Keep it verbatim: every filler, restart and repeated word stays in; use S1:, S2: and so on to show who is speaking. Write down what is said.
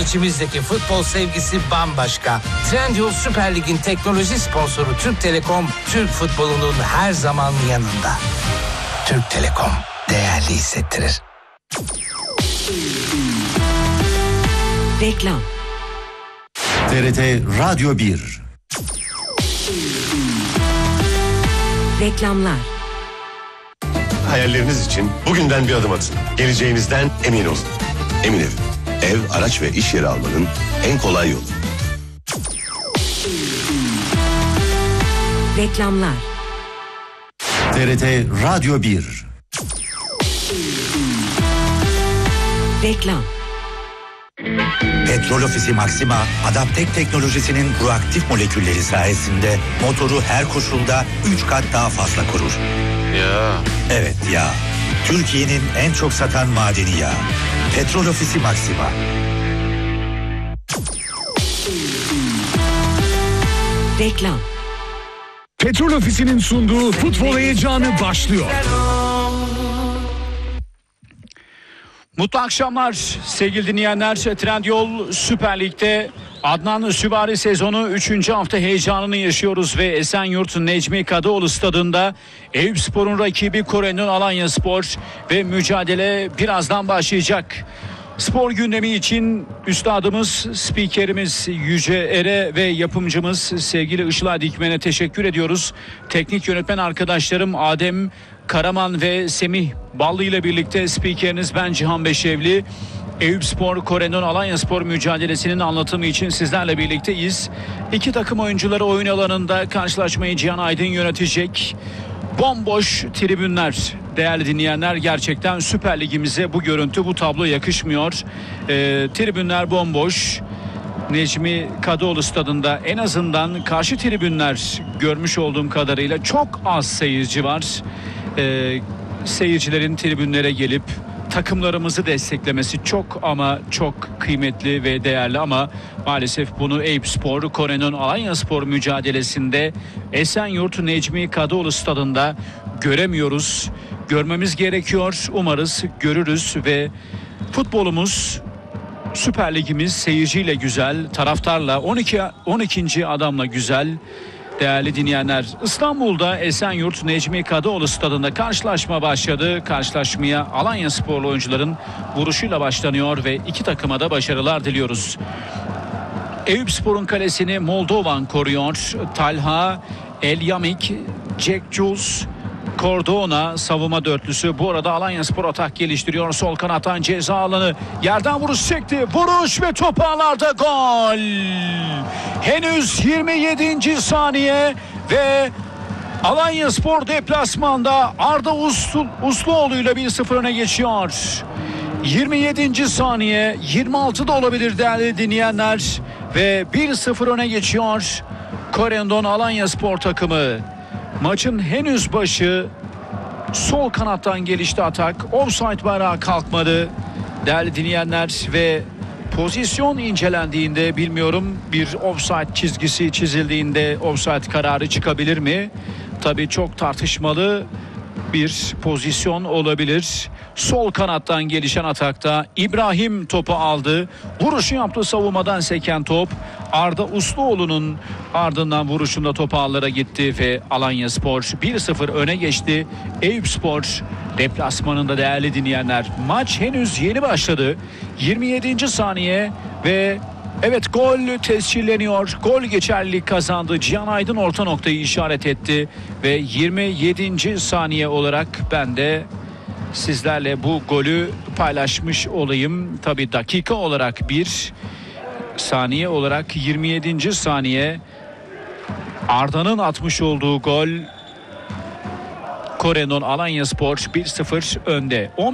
S1: İçimizdeki futbol sevgisi bambaşka. Trendyol Süper Lig'in teknoloji sponsoru Türk Telekom, Türk futbolunun her zaman yanında. Türk Telekom değerli hissettirir.
S2: Reklam.
S3: T R T Radyo bir.
S2: Reklamlar.
S4: Hayalleriniz için bugünden bir adım atın. Geleceğinizden emin olun. Emin Ev. Ev, araç ve iş yeri almanın en kolay yolu.
S2: Reklamlar.
S3: T R T Radyo bir.
S2: Reklam.
S5: Petrol Ofisi Maxima, Adaptek teknolojisinin proaktif molekülleri sayesinde motoru her koşulda üç kat daha fazla korur.
S6: Ya.
S5: Evet ya. Türkiye'nin en çok satan madeni yağı. Petrol Ofisi Maxima.
S2: Reklam.
S7: Petrol Ofisi'nin sunduğu futbol heyecanı başlıyor.
S8: Mutlu akşamlar sevgili dinleyenler. Trendyol Süper Lig'de Adnan Süvari sezonu üçüncü hafta heyecanını yaşıyoruz ve Esenyurt Necmi Kadıoğlu stadında Eyüpspor'un rakibi Kore'nin Alanyaspor ve mücadele birazdan başlayacak. Spor gündemi için üstadımız, spikerimiz Yüce Ere ve yapımcımız sevgili Işılay Dikmen'e teşekkür ediyoruz. Teknik yönetmen arkadaşlarım Adem Karaman ve Semih Ballı ile birlikte spikeriniz ben Cihan Beşevli. Eyüpspor Kore'nin Alanyaspor mücadelesinin anlatımı için sizlerle birlikteyiz. İki takım oyuncuları oyun alanında karşılaşmayı Cihan Aydın yönetecek. Bomboş tribünler değerli dinleyenler, gerçekten Süper Ligimize bu görüntü, bu tablo yakışmıyor. Ee, tribünler bomboş. Necmi Kadıoğlu stadında en azından karşı tribünler görmüş olduğum kadarıyla çok az seyirci var. Ee, seyircilerin tribünlere gelip takımlarımızı desteklemesi çok ama çok kıymetli ve değerli, ama maalesef bunu Eyüpspor Kore'nin Alanyaspor mücadelesinde Esenyurt Necmi Kadıoğlu stadında göremiyoruz. Görmemiz gerekiyor. Umarız görürüz ve futbolumuz, Süper Ligimiz seyirciyle güzel, taraftarla, on iki on ikinci adamla güzel. Değerli dinleyenler, İstanbul'da Esenyurt Necmi Kadıoğlu stadında karşılaşma başladı. Karşılaşmaya Alanyasporlu oyuncuların vuruşuyla başlanıyor ve iki takıma da başarılar diliyoruz. Eyüpspor'un kalesini Moldovan koruyor. Talha, Elyamik, Jack Jules, Cordona savunma dörtlüsü. Bu arada Alanyaspor atak geliştiriyor. Sol kanattan ceza alanı, yerden vuruş çekti. Vuruş ve top ağlarda, gol. Henüz yirmi yedinci saniye ve Alanyaspor deplasmanda Arda Uslu, Usluoğlu ile bir sıfır öne geçiyor. yirmi yedinci saniye, yirmi altı da olabilir değerli dinleyenler ve bir sıfır öne geçiyor Korendon Alanyaspor takımı. Maçın henüz başı, sol kanattan gelişti atak. Offside bayrağı kalkmadı değerli dinleyenler ve pozisyon incelendiğinde, bilmiyorum, bir offside çizgisi çizildiğinde offside kararı çıkabilir mi? Tabii çok tartışmalı bir pozisyon olabilir. Sol kanattan gelişen atakta İbrahim topu aldı. Vuruşu yaptı, savunmadan seken top. Arda Usluoğlu'nun ardından vuruşunda top ağlara gitti ve Alanyaspor bir sıfır öne geçti. Eyüpspor deplasmanında değerli dinleyenler. Maç henüz yeni başladı. yirmi yedinci saniye ve evet, gol tescilleniyor. Gol geçerlilik kazandı. Cihan Aydın orta noktayı işaret etti ve yirmi yedinci saniye olarak ben de sizlerle bu golü paylaşmış olayım. Tabii dakika olarak bir, saniye olarak yirmi yedinci saniye. Arda'nın atmış olduğu gol. Kore'nin Alanyaspor bir sıfır önde.